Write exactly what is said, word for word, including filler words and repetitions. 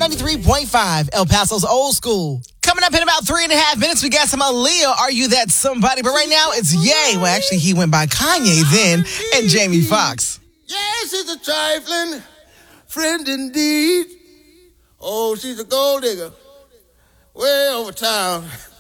ninety-three point five, El Paso's Old School. Coming up in about three and a half minutes, we got some Aaliyah, Are You That Somebody? But right now, it's Ye. Well, actually, he went by Kanye then, and Jamie Foxx. Yes, it's a trifling friend indeed. Oh, she's a gold digger way over town.